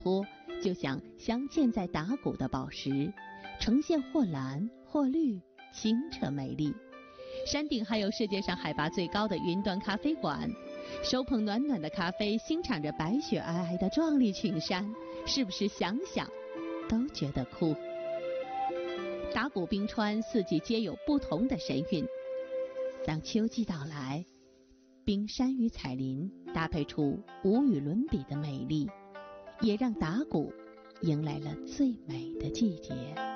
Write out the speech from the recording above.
坡就像镶嵌在达谷的宝石，呈现或蓝或绿，清澈美丽。山顶还有世界上海拔最高的云端咖啡馆，手捧暖暖的咖啡，欣赏着白雪皑皑的壮丽群山，是不是想想都觉得酷？达谷冰川四季皆有不同的神韵，当秋季到来，冰山与彩林搭配出无与伦比的美丽，也让达谷迎来了最美的季节。